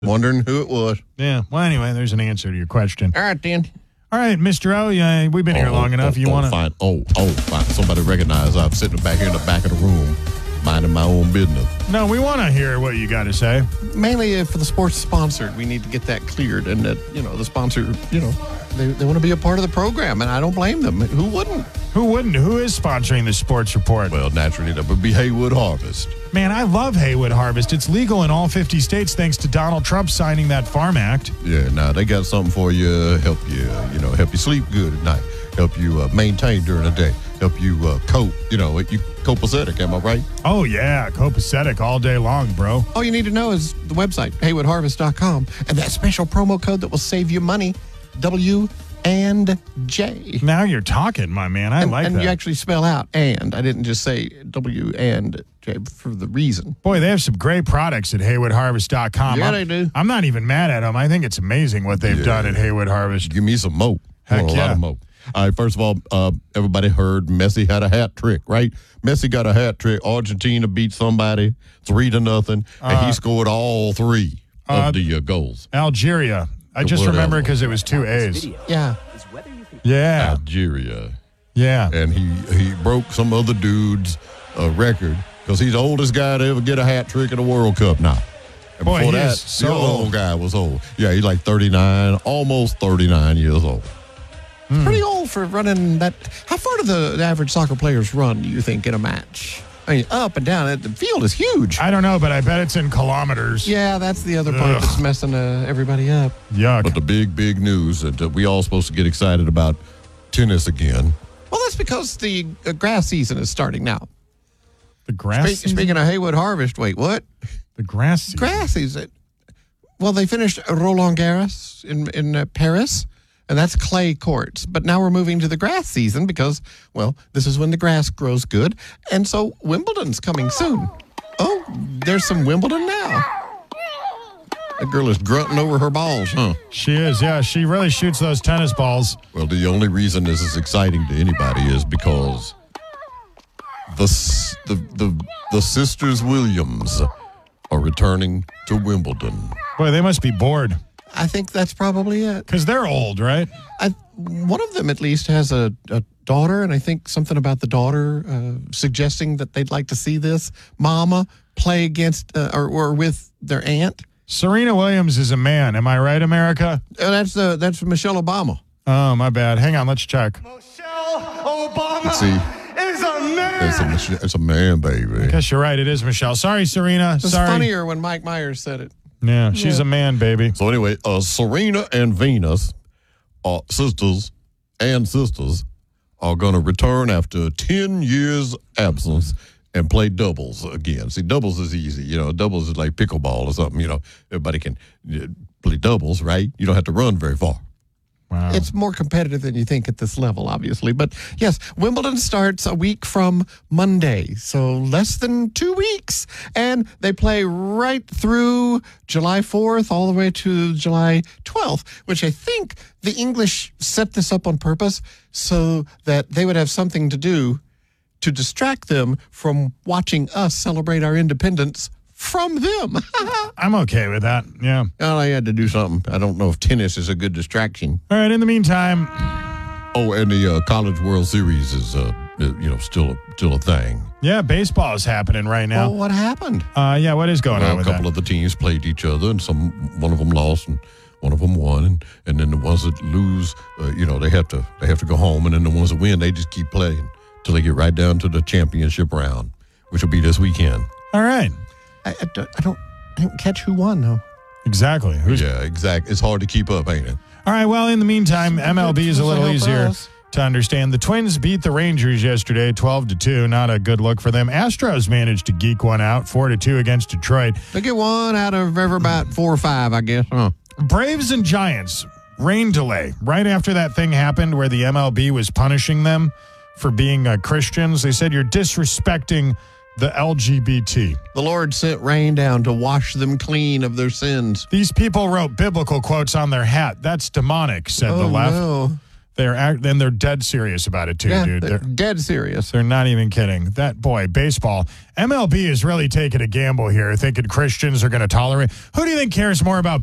Wondering who it was. Yeah. Well, anyway, there's an answer to your question. All right, then. All right, Mr. O, yeah, we've been here long enough. You want to... Fine. Fine. Somebody recognized I'm sitting back here in the back of the room, minding my own business. No, we want to hear what you got to say. Mainly for the sports sponsored, we need to get that cleared, and that, the sponsor, they want to be a part of the program, and I don't blame them. Who wouldn't? Who wouldn't? Who is sponsoring the sports report? Well, naturally, that would be Haywood Harvest. Man, I love Haywood Harvest. It's legal in all 50 states thanks to Donald Trump signing that Farm Act. Yeah, now they got something for you, help you sleep good at night, help you maintain during the day, help you cope, you copacetic, am I right? Oh, yeah, copacetic all day long, bro. All you need to know is the website, haywoodharvest.com, and that special promo code that will save you money, W and J. Now you're talking, my man. I like that. And you actually spell out and. I didn't just say W and J for the reason. Boy, they have some great products at haywoodharvest.com. Yeah, they do. I'm not even mad at them. I think it's amazing what they've done at Haywood Harvest. Give me some mo. Heck a yeah. lot of mo. All right, first of all, everybody heard Messi had a hat trick, right? Messi got a hat trick. Argentina beat somebody 3-0, and he scored all three of the goals. Algeria. I just remember because it was 2 A's. Yeah. Yeah. Algeria. Yeah. And he broke some other dude's record because he's the oldest guy to ever get a hat trick in the World Cup now. And Boy, before he that, is so the old guy was old. Yeah, he's like 39, almost 39 years old. Pretty old for running that. How far do the average soccer players run, do you think, in a match? I mean, up and down. The field is huge. I don't know, but I bet it's in kilometers. Yeah, that's the other part that's messing everybody up. Yuck. But the big news that we all supposed to get excited about tennis again. Well, that's because the grass season is starting now. The grass season? Speaking of Haywood Harvest, wait, what? The grass season? Grass season. Well, they finished Roland Garros in Paris, and that's clay courts. But now we're moving to the grass season because, well, this is when the grass grows good. And so Wimbledon's coming soon. Oh, there's some Wimbledon now. That girl is grunting over her balls, huh? She is, yeah. She really shoots those tennis balls. Well, the only reason this is exciting to anybody is because the sisters Williams are returning to Wimbledon. Boy, they must be bored. I think that's probably it. Because they're old, right? One of them at least has a daughter, and I think something about the daughter suggesting that they'd like to see this mama play against or with their aunt. Serena Williams is a man. Am I right, America? That's Michelle Obama. Oh, my bad. Hang on, let's check. Michelle Obama is a man. It's a man, baby. I guess you're right. It is Michelle. Sorry, Serena. It's Sorry. funnier when Mike Myers said it. Yeah, she's a man, baby. So anyway, Serena and Venus, sisters, are going to return after 10 years absence and play doubles again. See, doubles is easy. Doubles is like pickleball or something. Everybody can play doubles, right? You don't have to run very far. Wow. It's more competitive than you think at this level, obviously. But yes, Wimbledon starts a week from Monday, so less than 2 weeks. And they play right through July 4th all the way to July 12th, which I think the English set this up on purpose so that they would have something to do to distract them from watching us celebrate our independence from them. I'm okay with that. Yeah. Well, I had to do something. I don't know if tennis is a good distraction. All right. In the meantime. Oh, and the College World Series is, still a thing. Yeah, baseball is happening right now. Oh, what happened? Yeah, what is going on with that? A couple of the teams played each other, and one of them lost, and one of them won, and then the ones that lose, they have to go home, and then the ones that win, they just keep playing till they get right down to the championship round, which will be this weekend. All right. I don't catch who won, though. Exactly. Yeah, exactly. It's hard to keep up, ain't it? All right, well, in the meantime, MLB is a little easier to understand. The Twins beat the Rangers yesterday, 12-2. Not a good look for them. Astros managed to geek one out, 4-2 against Detroit. They get one out of every about 4 or 5, I guess, huh? Braves and Giants, rain delay. Right after that thing happened where the MLB was punishing them for being Christians, they said, you're disrespecting the LGBT. The Lord sent rain down to wash them clean of their sins. These people wrote biblical quotes on their hat. That's demonic, said the left. No. They're dead serious about it too, Yeah, dude. they're dead serious. They're not even kidding. That boy, baseball. MLB is really taking a gamble here, thinking Christians are going to tolerate. Who do you think cares more about